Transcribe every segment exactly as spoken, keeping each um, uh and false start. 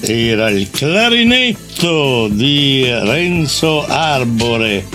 era il clarinetto di Renzo Arbore,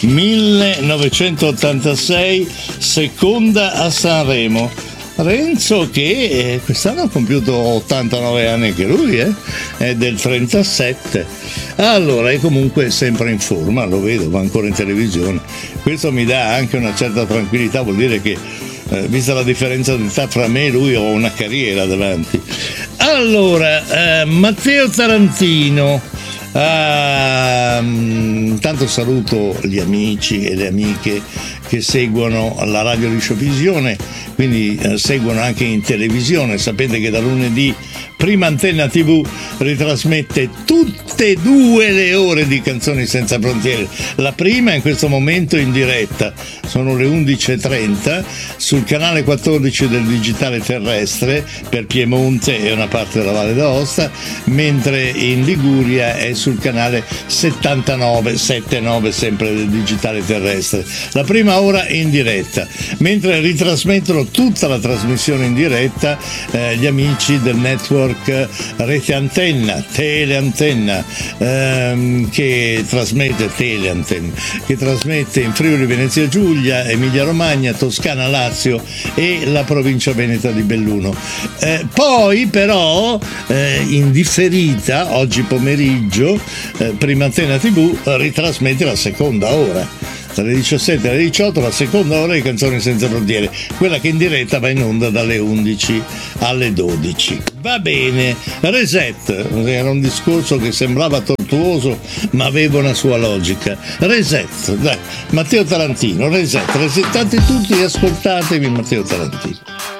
millenovecentottantasei, seconda a Sanremo. Renzo che quest'anno ha compiuto ottantanove anni anche lui, eh? È del trentasette. Allora è comunque sempre in forma, lo vedo, va ancora in televisione. Questo mi dà anche una certa tranquillità, vuol dire che eh, vista la differenza di età tra me e lui ho una carriera davanti. Allora, eh, Matteo Tarantino. Ah, intanto saluto gli amici e le amiche che seguono la Radio Lisciovisione, quindi eh, seguono anche in televisione. Sapete che da lunedì Prima Antenna tivù ritrasmette tutte e due le ore di Canzoni Senza Frontiere. La prima in questo momento in diretta, sono le undici e trenta, sul canale quattordici del digitale terrestre per Piemonte e una parte della Valle d'Aosta, mentre in Liguria è sul canale settantanove, settantanove sempre del digitale terrestre. La prima ora in diretta, mentre ritrasmettono tutta la trasmissione in diretta eh, gli amici del network Rete Antenna, Teleantenna, ehm, che trasmette Teleantenna, che trasmette in Friuli Venezia Giulia, Emilia Romagna, Toscana, Lazio e la provincia veneta di Belluno. Eh, poi però eh, in differita oggi pomeriggio eh, Prima Antenna tivù ritrasmette la seconda ora. Dalle diciassette alle diciotto la seconda ora di Canzoni Senza Frontiere, quella che in diretta va in onda dalle undici alle dodici. Va bene, Reset, era un discorso che sembrava tortuoso ma aveva una sua logica. Reset, dai, Matteo Tarantino, Reset, resettate tutti e ascoltatevi Matteo Tarantino.